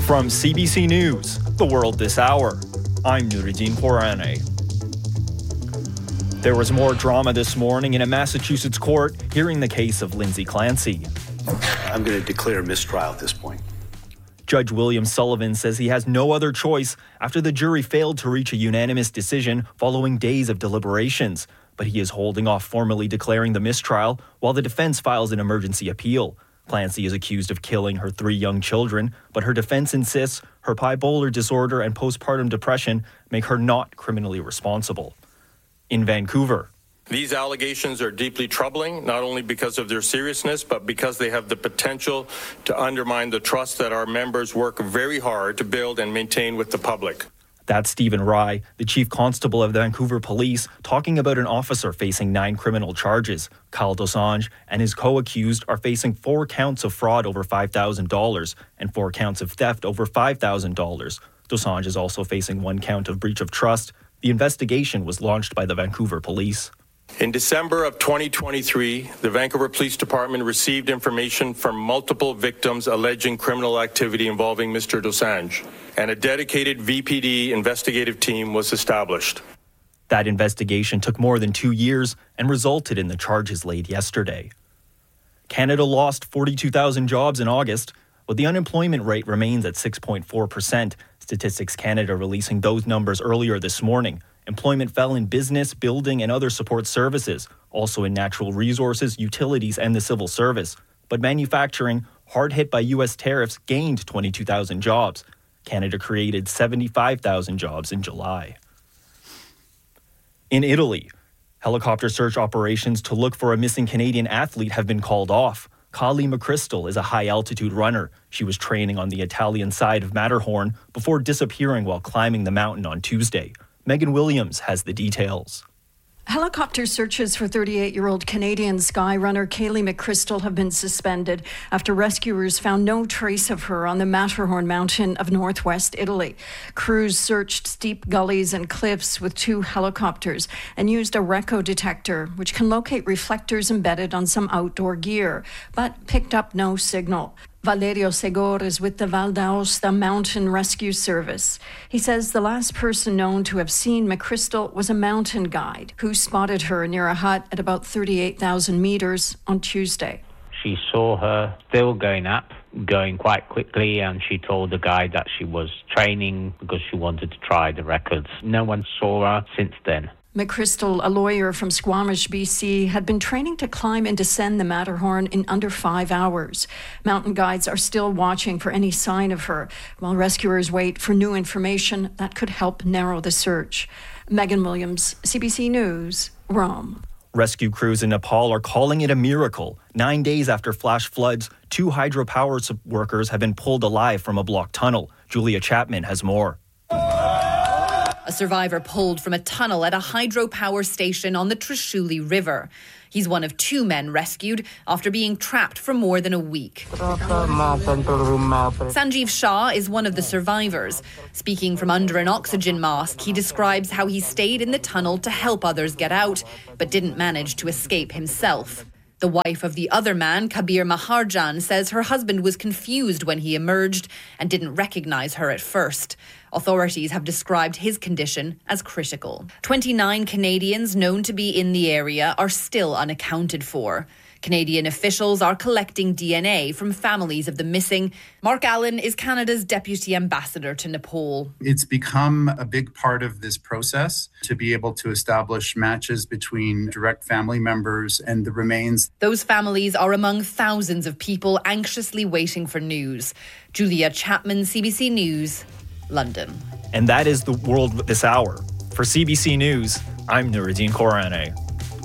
From CBC News, The World This Hour, I'm Nuruddin Porane. There was more drama this morning in a Massachusetts court hearing the case of Lindsay Clancy. I'm going to declare a mistrial at this point. Judge William Sullivan says he has no other choice after the jury failed to reach a unanimous decision following days of deliberations. But he is holding off formally declaring the mistrial while the defense files an emergency appeal. Clancy is accused of killing her 3 young children, but her defense insists her bipolar disorder and postpartum depression make her not criminally responsible. In Vancouver, these allegations are deeply troubling, not only because of their seriousness, but because they have the potential to undermine the trust that our members work very hard to build and maintain with the public. That's Stephen Rye, the chief constable of the Vancouver Police, talking about an officer facing 9 criminal charges. Kyle Dosanjh and his co-accused are facing 4 counts of fraud over $5,000 and 4 counts of theft over $5,000. Dosanjh is also facing 1 count of breach of trust. The investigation was launched by the Vancouver Police. In December of 2023, the Vancouver Police Department received information from multiple victims alleging criminal activity involving Mr. Dosanjh, and a dedicated VPD investigative team was established. That investigation took more than 2 years and resulted in the charges laid yesterday. Canada lost 42,000 jobs in August, but the unemployment rate remains at 6.4%. Statistics Canada releasing those numbers earlier this morning. Employment fell in business, building, and other support services, also in natural resources, utilities, and the civil service. But manufacturing, hard hit by U.S. tariffs, gained 22,000 jobs. Canada created 75,000 jobs in July. In Italy, helicopter search operations to look for a missing Canadian athlete have been called off. Kali McChrystal is a high-altitude runner. She was training on the Italian side of Matterhorn before disappearing while climbing the mountain on Tuesday. Megan Williams has the details. Helicopter searches for 38-year-old Canadian sky runner Kaylee McChrystal have been suspended after rescuers found no trace of her on the Matterhorn mountain of northwest Italy. Crews searched steep gullies and cliffs with 2 helicopters and used a RECO detector, which can locate reflectors embedded on some outdoor gear, but picked up no signal. Valerio Segor is with the Val d'Aosta Mountain Rescue Service. He says the last person known to have seen McChrystal was a mountain guide who spotted her near a hut at about 38,000 meters on Tuesday. She saw her still going up, going quite quickly, and she told the guide that she was training because she wanted to try the records. No one saw her since then. McChrystal, a lawyer from Squamish, BC, had been training to climb and descend the Matterhorn in under 5 hours. Mountain guides are still watching for any sign of her, while rescuers wait for new information that could help narrow the search. Megan Williams, CBC News, Rome. Rescue crews in Nepal are calling it a miracle. 9 days after flash floods, 2 hydropower workers have been pulled alive from a blocked tunnel. Julia Chapman has more. A survivor pulled from a tunnel at a hydropower station on the Trishuli River. He's one of 2 men rescued after being trapped for more than a week. Sanjeev Shah is one of the survivors. Speaking from under an oxygen mask, he describes how he stayed in the tunnel to help others get out, but didn't manage to escape himself. The wife of the other man, Kabir Maharjan, says her husband was confused when he emerged and didn't recognize her at first. Authorities have described his condition as critical. 29 Canadians known to be in the area are still unaccounted for. Canadian officials are collecting DNA from families of the missing. Mark Allen is Canada's Deputy Ambassador to Nepal. It's become a big part of this process to be able to establish matches between direct family members and the remains. Those families are among thousands of people anxiously waiting for news. Julia Chapman, CBC News, London. And that is the world this hour. For CBC News, I'm Nuruddin Porane.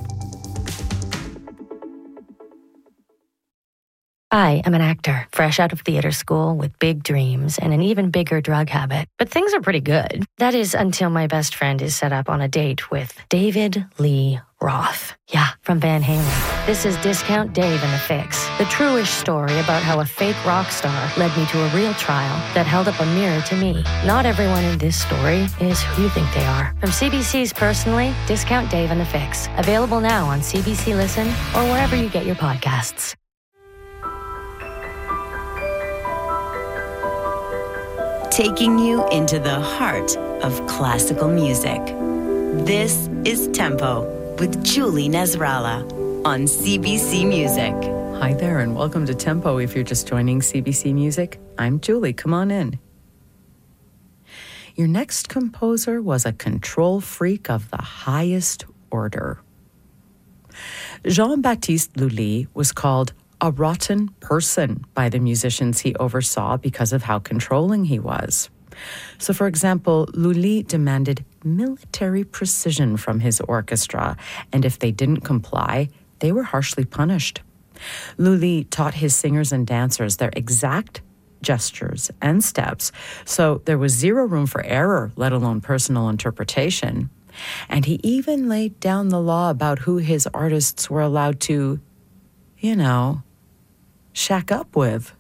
I am an actor, fresh out of theater school with big dreams and an even bigger drug habit. But things are pretty good. That is until my best friend is set up on a date with David Lee Roth. Yeah, from Van Halen. This is Discount Dave and the Fix, the true-ish story about how a fake rock star led me to a real trial that held up a mirror to me. Not everyone in this story is who you think they are. From CBC's Personally, Discount Dave and the Fix. Available now on CBC Listen or wherever you get your podcasts. taking you into the heart of classical music. This is Tempo with Julie Nasrallah on CBC Music. Hi there, and welcome to Tempo. If you're just joining CBC Music, I'm Julie. Come on in. Your next composer was a control freak of the highest order. Jean-Baptiste Lully was called a rotten person by the musicians he oversaw because of how controlling he was. So, for example, Lully demanded military precision from his orchestra, and if they didn't comply, they were harshly punished. Lully taught his singers and dancers their exact gestures and steps, so there was zero room for error, let alone personal interpretation. And he even laid down the law about who his artists were allowed to, shack up with.